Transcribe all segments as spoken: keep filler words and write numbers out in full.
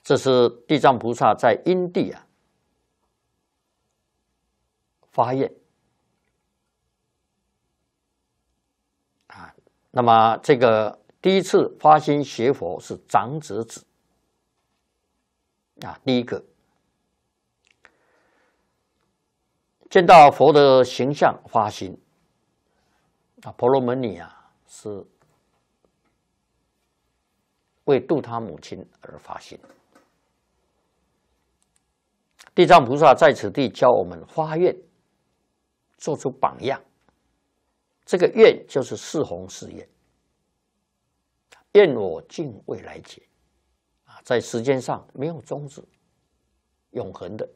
这是地藏菩萨在因地啊发愿啊。那么这个第一次发心学佛是长者子啊，第一个见到佛的形象发心啊，婆罗门女啊是为度他母亲而发心。地藏菩萨在此地教我们发愿，做出榜样。这个愿就是四弘誓愿，愿我尽未来劫啊，在时间上没有终止，永恒的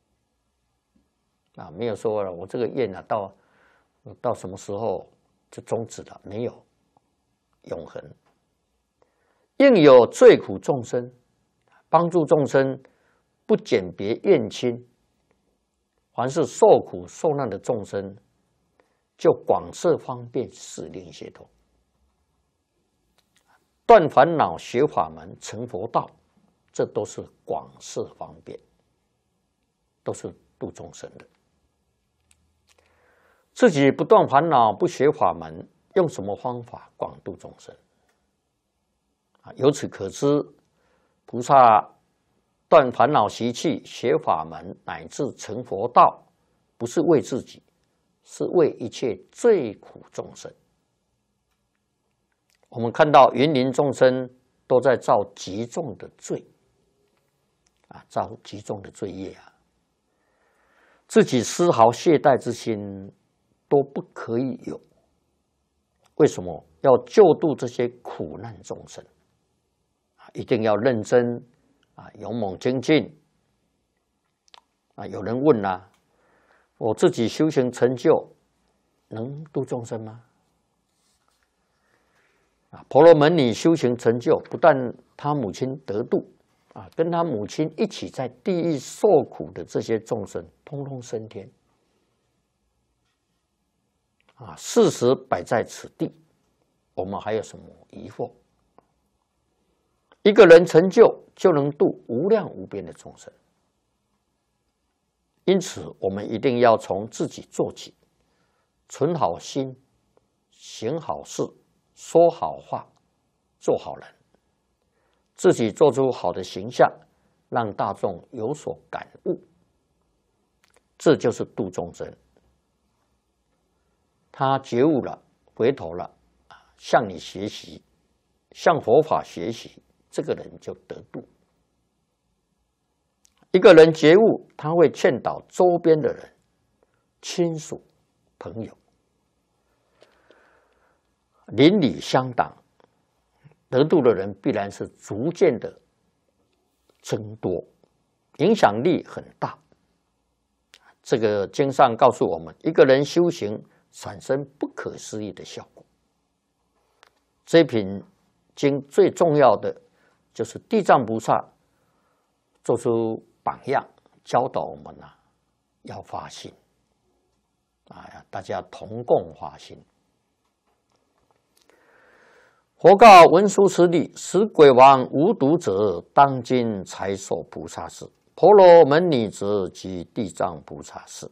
啊，没有说我这个愿啊到到什么时候就终止了，没有，永恒。应有罪苦众生，帮助众生不鉴别怨亲，凡是受苦受难的众生，就广设方便使令解脱，断烦恼学法门成佛道，这都是广设方便，都是度众生的。自己不断烦恼不学法门，用什么方法广度众生啊？由此可知，菩萨断烦恼习气、学法门乃至成佛道，不是为自己，是为一切罪苦众生。我们看到芸芸众生都在造极重的罪啊，造极重的罪业啊，自己丝毫懈怠之心都不可以有。为什么要救度这些苦难众生？一定要认真啊，勇猛精进啊！有人问啊，我自己修行成就，能度众生吗？啊，婆罗门女修行成就，不但她母亲得度啊，跟她母亲一起在地狱受苦的这些众生，通通升天啊！事实摆在此地，我们还有什么疑惑？一个人成就就能度无量无边的众生，因此我们一定要从自己做起，存好心，行好事，说好话，做好人，自己做出好的形象，让大众有所感悟，这就是度众生。他觉悟了，回头了，向你学习，向佛法学习，这个人就得度。一个人觉悟，他会劝导周边的人、亲属、朋友，邻里乡党，得度的人必然是逐渐的增多，影响力很大。这个经上告诉我们，一个人修行产生不可思议的效果。这品经最重要的就是地藏菩萨做出榜样，教导我们啊，要发心啊，大家同共发心。佛告文殊师利：使鬼王无毒者，当今才受菩萨事；婆罗门女者，即地藏菩萨事。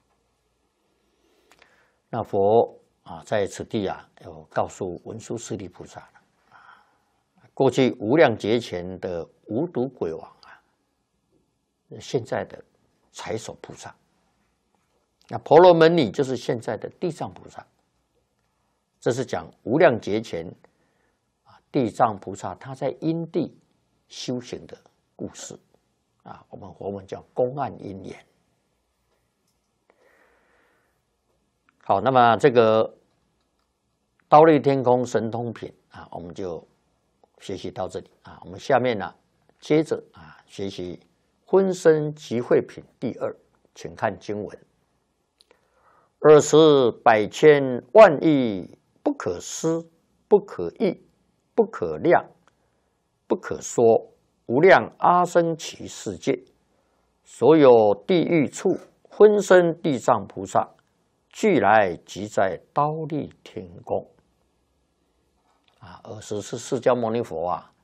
那佛啊，在此地啊，有告诉文殊师利菩萨啊，过去无量劫前的无毒鬼王啊，现在的才首菩萨。那婆罗门女就是现在的地藏菩萨。这是讲无量劫前啊，地藏菩萨他在因地修行的故事啊，我们佛文叫公案因缘。好，那么这个忉利天空神通品啊，我们就学习到这里啊。我们下面呢，接着啊学习婚身集会品第二，请看经文：尔时百千万亿不可思、不可议、不可量、不可说，无量阿僧祇世界，所有地狱处，婚身地藏菩萨，俱来即在忉利天宫。啊，尔时是释迦牟尼佛啊，